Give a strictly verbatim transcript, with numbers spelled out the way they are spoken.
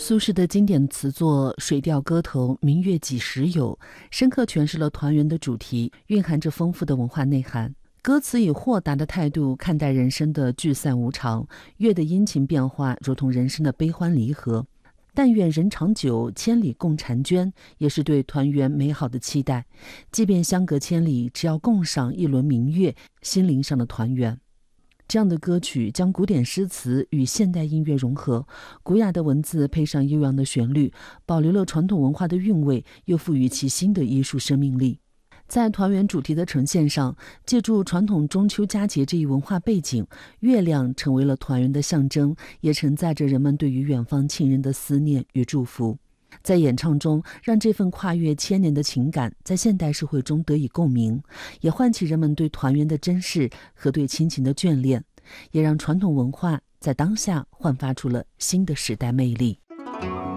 苏轼的经典词作《水调歌头·明月几时有》深刻诠释了团圆的主题，蕴含着丰富的文化内涵。歌词以豁达的态度看待人生的聚散无常，月的阴晴变化如同人生的悲欢离合。但愿人长久，千里共婵娟，也是对团圆美好的期待。即便相隔千里，只要共赏一轮明月，心灵上的团圆。这样的歌曲将古典诗词与现代音乐融合，古雅的文字配上悠扬的旋律，保留了传统文化的韵味，又赋予其新的艺术生命力。在团圆主题的呈现上，借助传统中秋佳节这一文化背景，月亮成为了团圆的象征，也承载着人们对于远方亲人的思念与祝福。在演唱中，让这份跨越千年的情感在现代社会中得以共鸣，也唤起人们对团圆的珍视和对亲情的眷恋，也让传统文化在当下焕发出了新的时代魅力。